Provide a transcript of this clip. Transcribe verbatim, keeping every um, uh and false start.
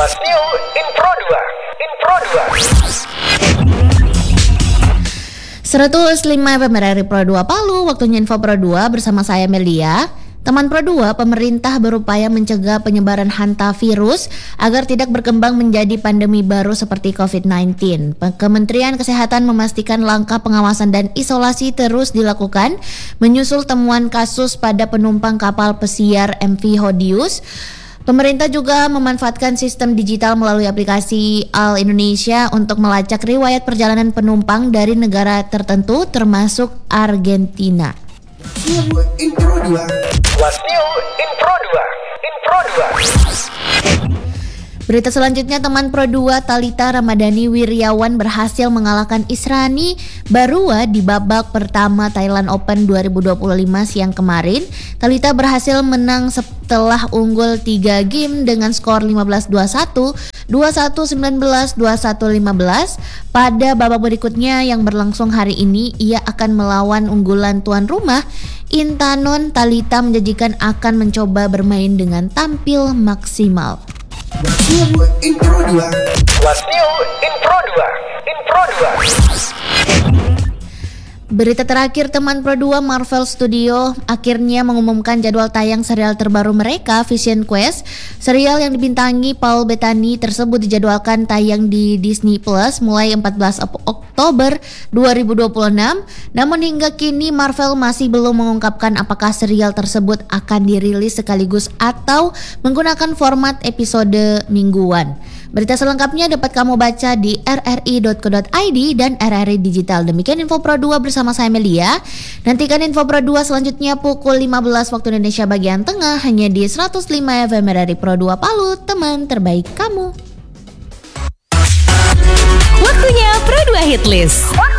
What's new in Pro dua? In Pro dua. seratus lima F M R R I Pro dua Palu, waktunya info Pro dua bersama saya Melia. Teman Pro dua, pemerintah berupaya mencegah penyebaran hantavirus agar tidak berkembang menjadi pandemi baru seperti covid sembilan belas. Kementerian Kesehatan memastikan langkah pengawasan dan isolasi terus dilakukan menyusul temuan kasus pada penumpang kapal pesiar M V Hodius. Pemerintah juga memanfaatkan sistem digital melalui aplikasi Al Indonesia untuk melacak riwayat perjalanan penumpang dari negara tertentu termasuk Argentina. What's new in Pro dua? In Pro dua. Berita selanjutnya, teman Pro dua Thalita Ramadhani Wiryawan berhasil mengalahkan Israni Barua di babak pertama Thailand Open dua ribu dua puluh lima siang kemarin. Thalita berhasil menang setelah unggul tiga game dengan skor lima belas dua puluh satu, dua puluh satu sembilan belas, dua puluh satu lima belas. Pada babak berikutnya yang berlangsung hari ini, ia akan melawan unggulan tuan rumah Intanon. Thalita menjanjikan akan mencoba bermain dengan tampil maksimal. What's new in Pro dua? What's new in Pro dua? In Pro dua. Berita terakhir, teman Pro dua, Marvel Studio akhirnya mengumumkan jadwal tayang serial terbaru mereka, Vision Quest. Serial yang dibintangi Paul Bettany tersebut dijadwalkan tayang di Disney Plus mulai empat belas Oktober dua ribu dua puluh enam. Namun hingga kini Marvel masih belum mengungkapkan apakah serial tersebut akan dirilis sekaligus atau menggunakan format episode mingguan. Berita selengkapnya dapat kamu baca di r r i dot co dot i d dan R R I Digital. Demikian info Pro dua bersama saya Melia. Nantikan info Pro dua selanjutnya pukul lima belas waktu Indonesia bagian tengah hanya di seratus lima F M R R I Pro dua Palu, teman terbaik kamu. Waktunya Pro dua Hit List.